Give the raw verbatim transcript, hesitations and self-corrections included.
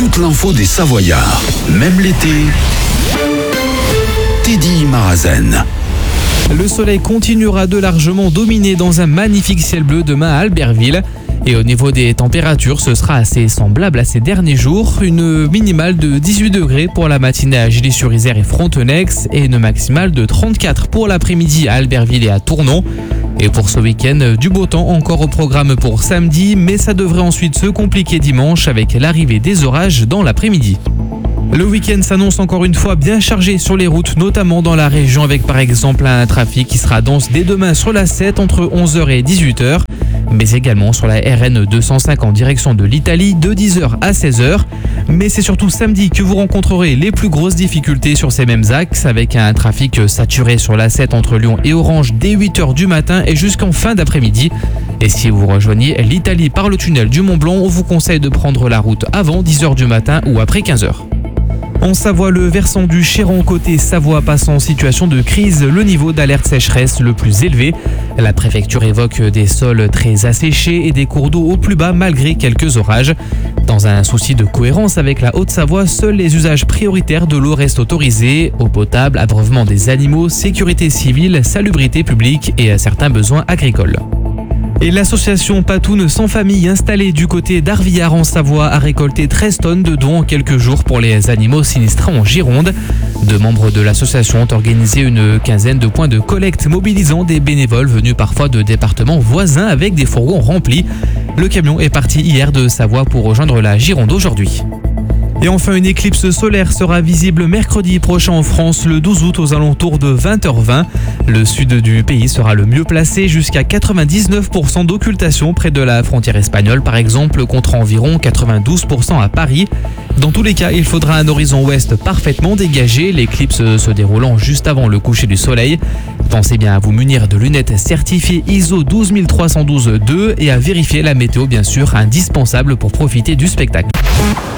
toute l'info des Savoyards. Même l'été, Teddy Marazen. Le soleil continuera de largement dominer dans un magnifique ciel bleu demain à Albertville. Et au niveau des températures, ce sera assez semblable à ces derniers jours. Une minimale de dix-huit degrés pour la matinée à Gilly-sur-Isère et Frontenex et une maximale de trente-quatre pour l'après-midi à Albertville et à Tournon. Et pour ce week-end, du beau temps encore au programme pour samedi, mais ça devrait ensuite se compliquer dimanche avec l'arrivée des orages dans l'après-midi. Le week-end s'annonce encore une fois bien chargé sur les routes, notamment dans la région avec par exemple un trafic qui sera dense dès demain sur la sept entre onze heures et dix-huit heures, mais également sur la R N deux cent cinq en direction de l'Italie de dix heures à seize heures. Mais c'est surtout samedi que vous rencontrerez les plus grosses difficultés sur ces mêmes axes avec un trafic saturé sur la sept entre Lyon et Orange dès huit heures du matin et jusqu'en fin d'après-midi. Et si vous rejoignez l'Italie par le tunnel du Mont-Blanc, on vous conseille de prendre la route avant dix heures du matin ou après quinze heures. En Savoie, le versant du Chéran côté Savoie passe en situation de crise, le niveau d'alerte sécheresse le plus élevé. La préfecture évoque des sols très asséchés et des cours d'eau au plus bas malgré quelques orages. Dans un souci de cohérence avec la Haute-Savoie, seuls les usages prioritaires de l'eau restent autorisés, eau potable, abreuvement des animaux, sécurité civile, salubrité publique et certains besoins agricoles. Et l'association Patoun sans famille installée du côté d'Arvillard en Savoie a récolté treize tonnes de dons en quelques jours pour les animaux sinistrés en Gironde. Deux membres de l'association ont organisé une quinzaine de points de collecte mobilisant des bénévoles venus parfois de départements voisins avec des fourgons remplis. Le camion est parti hier de Savoie pour rejoindre la Gironde aujourd'hui. Et enfin, une éclipse solaire sera visible mercredi prochain en France, le douze août aux alentours de vingt heures vingt. Le sud du pays sera le mieux placé, jusqu'à quatre-vingt-dix-neuf pour cent d'occultation près de la frontière espagnole par exemple, contre environ quatre-vingt-douze pour cent à Paris. Dans tous les cas, il faudra un horizon ouest parfaitement dégagé, l'éclipse se déroulant juste avant le coucher du soleil. Pensez bien à vous munir de lunettes certifiées I S O douze trois un deux deux et à vérifier la météo bien sûr, indispensable pour profiter du spectacle.